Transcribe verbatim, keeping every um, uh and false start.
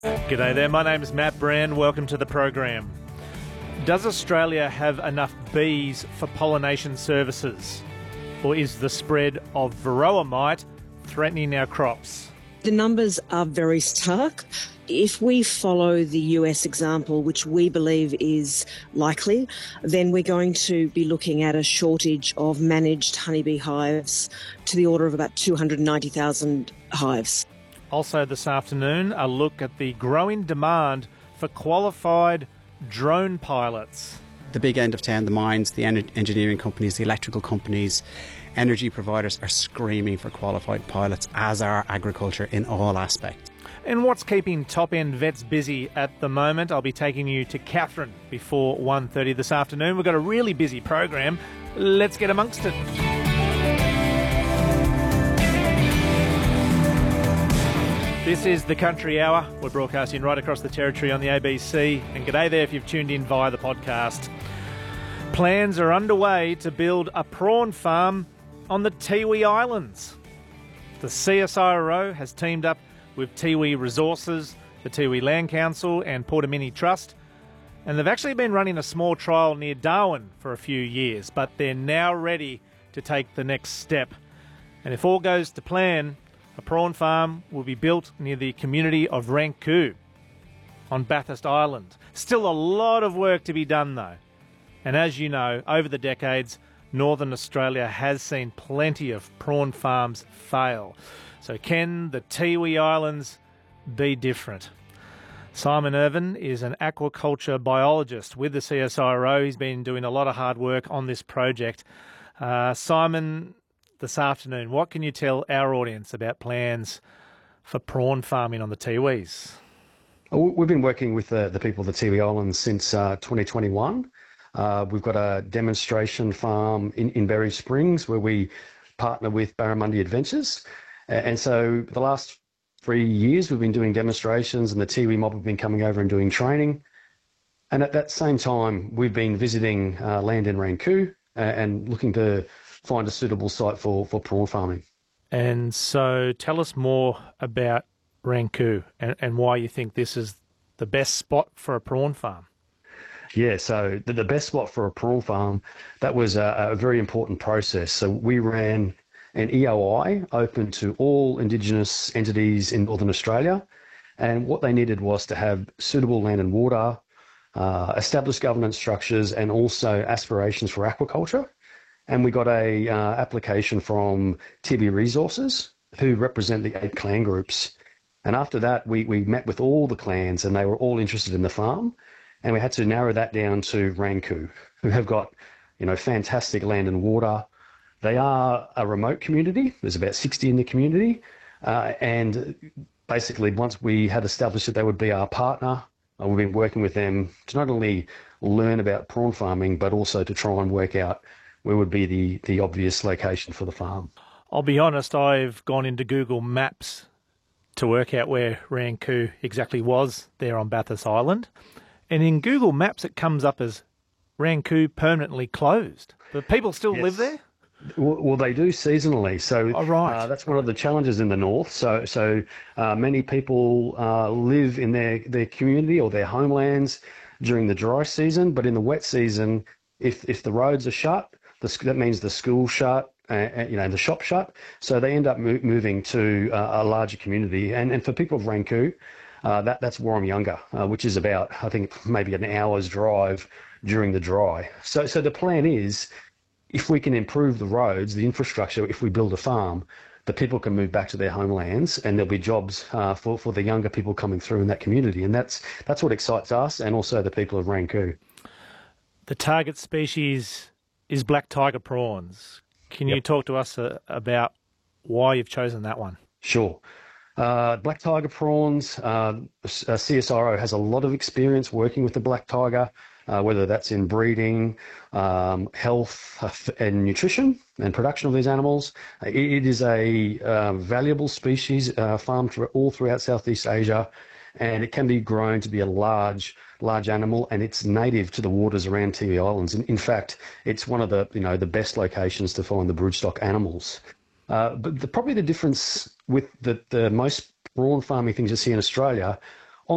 G'day there, my name is Matt Brand. Welcome to the program. Does Australia have enough bees for pollination services? Or is the spread of varroa mite threatening our crops? The numbers are very stark. If we follow the U S example, which we believe is likely, then we're going to be looking at a shortage of managed honeybee hives to the order of about two hundred ninety thousand hives. Also this afternoon, a look at the growing demand for qualified drone pilots. The big end of town, the mines, the en- engineering companies, the electrical companies, energy providers are screaming for qualified pilots, as are agriculture in all aspects. And what's keeping top-end vets busy at the moment? I'll be taking you to Katherine before one thirty this afternoon. We've got a really busy program. Let's get amongst it. This is the Country Hour. We're broadcasting right across the territory on the A B C. And g'day there if you've tuned in via the podcast. Plans are underway to build a prawn farm on the Tiwi Islands. The C S I R O has teamed up with Tiwi Resources, the Tiwi Land Council and Portamini Trust. And they've actually been running a small trial near Darwin for a few years, but they're now ready to take the next step. And if all goes to plan, a prawn farm will be built near the community of Ranku on Bathurst Island. Still a lot of work to be done though. And as you know, over the decades, Northern Australia has seen plenty of prawn farms fail. So can the Tiwi Islands be different? Simon Irvin is an aquaculture biologist with the C S I R O. He's been doing a lot of hard work on this project. Uh, Simon, this afternoon, what can you tell our audience about plans for prawn farming on the Tiwis? We've been working with the, the people of the Tiwi Islands since uh, twenty twenty-one. Uh, we've got a demonstration farm in, in Berry Springs where we partner with Barramundi Adventures. And so the last three years we've been doing demonstrations and the Tiwi mob have been coming over and doing training. And at that same time, we've been visiting uh, land in Ranku uh, and looking to find a suitable site for, for prawn farming. And so tell us more about Ranku and, and why you think this is the best spot for a prawn farm. Yeah, so the, the best spot for a prawn farm, that was a, a very important process. So we ran an E O I open to all Indigenous entities in Northern Australia. And what they needed was to have suitable land and water, uh, established governance structures, and also aspirations for aquaculture. And we got a uh, application from Tiwi Resources, who represent the eight clan groups. And after that, we, we met with all the clans and they were all interested in the farm. And we had to narrow that down to Ranku, who have got, you know, fantastic land and water. They are a remote community. There's about sixty in the community. Uh, and basically, once we had established that they would be our partner, uh, we've been working with them to not only learn about prawn farming, but also to try and work out where would be the, the obvious location for the farm. I'll be honest, I've gone into Google Maps to work out where Ranku exactly was there on Bathurst Island. And in Google Maps, it comes up as Ranku permanently closed. But people still Yes. live there? Well, they do seasonally. So Oh, right. uh, that's one of the challenges in the north. So so uh, many people uh, live in their, their community or their homelands during the dry season. But in the wet season, if if the roads are shut, the, that means the school shut, uh, you know, the shop shut. So they end up mo- moving to uh, a larger community. And, and for people of Ranku, uh, that, that's Warramyunga, uh, which is about, I think, maybe an hour's drive during the dry. So so the plan is, if we can improve the roads, the infrastructure, if we build a farm, the people can move back to their homelands and there'll be jobs uh, for, for the younger people coming through in that community. And that's that's what excites us and also the people of Ranku. The target species is black tiger prawns. Can you Yep. talk to us uh, about why you've chosen that one? Sure. Uh, black tiger prawns, uh, C S R O has a lot of experience working with the black tiger, uh, whether that's in breeding, um, health and nutrition and production of these animals. It, it is a uh, valuable species uh, farmed for all throughout Southeast Asia, and it can be grown to be a large, large animal, and it's native to the waters around Tiwi Islands. In, in fact, it's one of the, you know, the best locations to find the broodstock animals. Uh, but the, probably the difference with the, the most prawn farming things you see in Australia